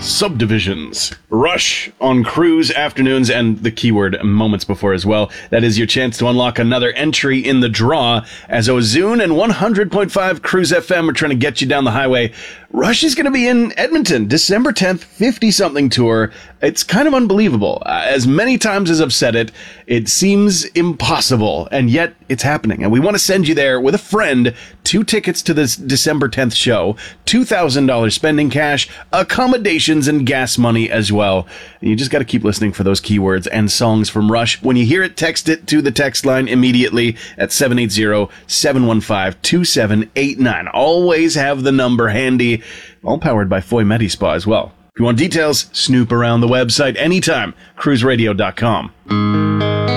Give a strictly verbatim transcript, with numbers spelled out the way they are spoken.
subdivisions. Rush on cruise afternoons and the keyword moments before as well. That is your chance to unlock another entry in the draw as Ozune and one hundred point five Cruise F M are trying to get you down the highway. Rush is going to be in Edmonton, December tenth, fifty-something tour. It's kind of unbelievable. Uh, as many times as I've said it, it seems impossible, and yet it's happening. And we want to send you there with a friend, two tickets to this December tenth show, two thousand dollars spending cash, accommodations, and gas money as well. You just got to keep listening for those keywords and songs from Rush. When you hear it, text it to the text line immediately at seven eight zero, seven one five, two seven eight nine. Always have the number handy. All powered by Foy Medi Spa as well. If you want details, snoop around the website anytime. cruise radio dot com.